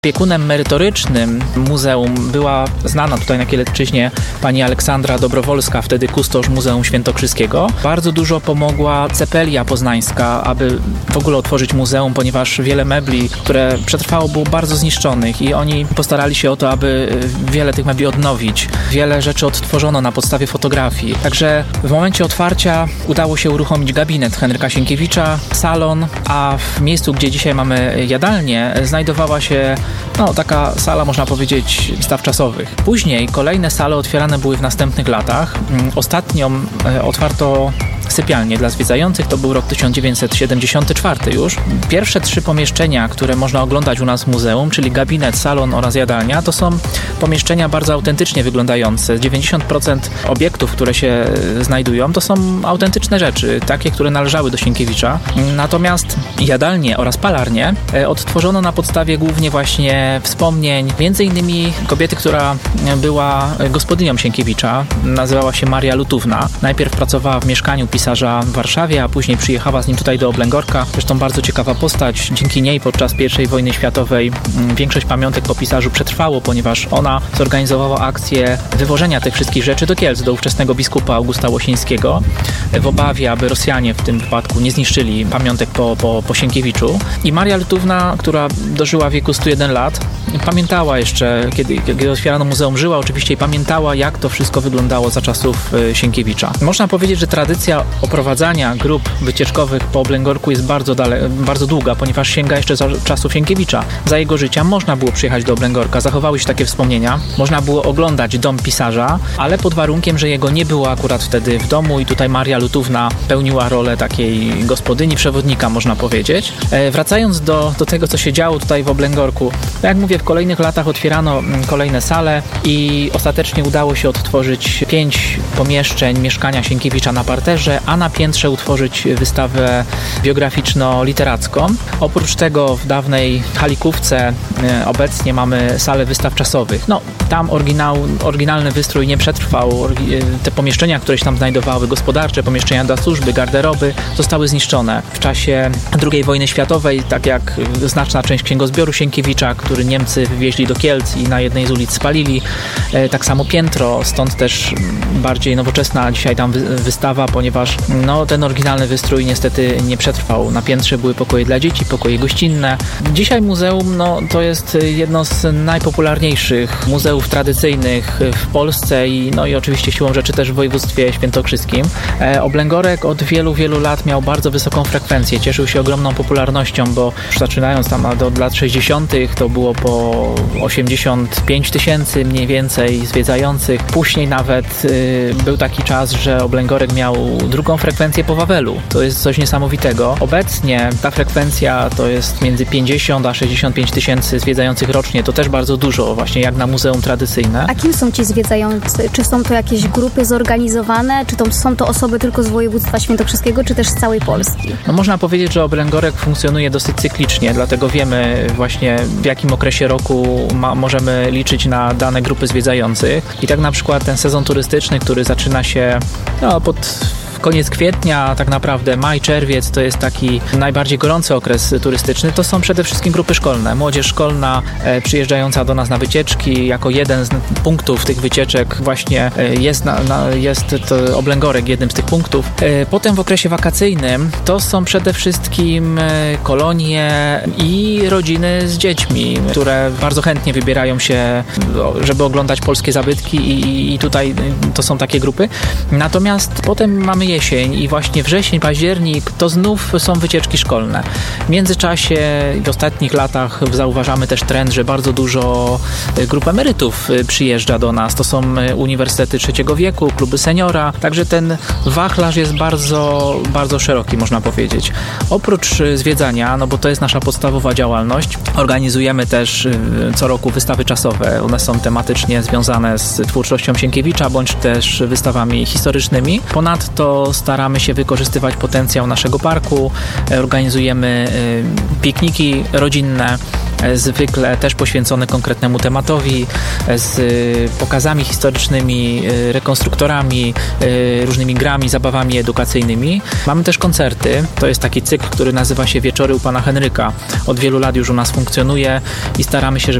Opiekunem merytorycznym muzeum była znana tutaj na Kielecczyźnie pani Aleksandra Dobrowolska, wtedy kustosz Muzeum Świętokrzyskiego. Bardzo dużo pomogła Cepelia Poznańska, aby w ogóle otworzyć muzeum, ponieważ wiele mebli, które przetrwało, było bardzo zniszczonych i oni postarali się o to, aby wiele tych mebli odnowić. Wiele rzeczy odtworzono na podstawie fotografii. Także w momencie otwarcia udało się uruchomić gabinet Henryka Sienkiewicza, salon, a w miejscu, gdzie dzisiaj mamy jadalnię, znajdowała się taka sala, można powiedzieć, wystaw czasowych. Później kolejne sale otwierane były w następnych latach. Ostatnią otwarto sypialnię dla zwiedzających, to był rok 1974 już. Pierwsze 3 pomieszczenia, które można oglądać u nas w muzeum, czyli gabinet, salon oraz jadalnia, to są pomieszczenia bardzo autentycznie wyglądające. 90% obiektów, które się znajdują, to są autentyczne rzeczy, takie, które należały do Sienkiewicza. Natomiast jadalnie oraz palarnie odtworzono na podstawie głównie właśnie wspomnień, między innymi kobiety, która była gospodynią Sienkiewicza, nazywała się Maria Lutówna. Najpierw pracowała w mieszkaniu pisarza w Warszawie, a później przyjechała z nim tutaj do Oblęgorka. Zresztą bardzo ciekawa postać. Dzięki niej podczas I wojny światowej większość pamiątek po pisarzu przetrwało, ponieważ ona zorganizowała akcję wywożenia tych wszystkich rzeczy do Kielc, do ówczesnego biskupa Augusta Łosińskiego, w obawie, aby Rosjanie w tym wypadku nie zniszczyli pamiątek po Sienkiewiczu. I Maria Lutówna, która dożyła wieku 101 lat, pamiętała jeszcze, kiedy otwierano muzeum, żyła oczywiście i pamiętała, jak to wszystko wyglądało za czasów Sienkiewicza. Można powiedzieć, że tradycja oprowadzania grup wycieczkowych po Oblęgorku jest bardzo długa, ponieważ sięga jeszcze za czasów Sienkiewicza. Za jego życia można było przyjechać do Oblęgorka, zachowały się takie wspomnienia. Można było oglądać dom pisarza, ale pod warunkiem, że jego nie było akurat wtedy w domu i tutaj Maria Lutówna pełniła rolę takiej gospodyni, przewodnika, można powiedzieć. Wracając do tego, co się działo tutaj w Oblęgorku, jak mówię, w kolejnych latach otwierano kolejne sale i ostatecznie udało się odtworzyć 5 pomieszczeń mieszkania Sienkiewicza na parterze, a na piętrze utworzyć wystawę biograficzno-literacką. Oprócz tego w dawnej halikówce obecnie mamy salę wystaw czasowych. Tam oryginalny wystrój nie przetrwał. Te pomieszczenia, które się tam znajdowały, gospodarcze, pomieszczenia dla służby, garderoby, zostały zniszczone w czasie II wojny światowej, tak jak znaczna część księgozbioru Sienkiewicza, który Niemcy wywieźli do Kielc i na jednej z ulic spalili. Tak samo piętro, stąd też bardziej nowoczesna dzisiaj tam wystawa, ponieważ ten oryginalny wystrój niestety nie przetrwał. Na piętrze były pokoje dla dzieci, pokoje gościnne. Dzisiaj muzeum to jest jedno z najpopularniejszych muzeów tradycyjnych w Polsce i oczywiście siłą rzeczy też w województwie świętokrzyskim. Oblęgorek od wielu lat miał bardzo wysoką frekwencję. Cieszył się ogromną popularnością, bo zaczynając tam od lat 60. to było po 85 000 mniej więcej zwiedzających. Później nawet był taki czas, że Oblęgorek miał drugą frekwencję po Wawelu. To jest coś niesamowitego. Obecnie ta frekwencja to jest między 50 a 65 000 zwiedzających rocznie. To też bardzo dużo, właśnie jak na muzeum tradycyjne. A kim są ci zwiedzający? Czy są to jakieś grupy zorganizowane? Czy są to osoby tylko z województwa świętokrzyskiego, czy też z całej Polski? Można powiedzieć, że Oblęgorek funkcjonuje dosyć cyklicznie, dlatego wiemy właśnie, w jakim okresie roku możemy liczyć na dane grupy zwiedzających. I tak na przykład ten sezon turystyczny, który zaczyna się pod koniec kwietnia, tak naprawdę maj, czerwiec to jest taki najbardziej gorący okres turystyczny. To są przede wszystkim grupy szkolne. Młodzież szkolna przyjeżdżająca do nas na wycieczki. Jako jeden z punktów tych wycieczek właśnie jest to Oblęgorek jednym z tych punktów. Potem w okresie wakacyjnym to są przede wszystkim kolonie i rodziny z dziećmi, które bardzo chętnie wybierają się, żeby oglądać polskie zabytki i tutaj to są takie grupy. Natomiast potem mamy jesień i właśnie wrzesień, październik to znów są wycieczki szkolne. W międzyczasie w ostatnich latach zauważamy też trend, że bardzo dużo grup emerytów przyjeżdża do nas. To są uniwersytety trzeciego wieku, kluby seniora, także ten wachlarz jest bardzo, bardzo szeroki, można powiedzieć. Oprócz zwiedzania, bo to jest nasza podstawowa działalność, organizujemy też co roku wystawy czasowe. One są tematycznie związane z twórczością Sienkiewicza, bądź też wystawami historycznymi. Ponadto staramy się wykorzystywać potencjał naszego parku, organizujemy pikniki rodzinne, zwykle też poświęcone konkretnemu tematowi, z pokazami historycznymi, rekonstruktorami, różnymi grami, zabawami edukacyjnymi. Mamy też koncerty. To jest taki cykl, który nazywa się Wieczory u pana Henryka. Od wielu lat już u nas funkcjonuje i staramy się, żeby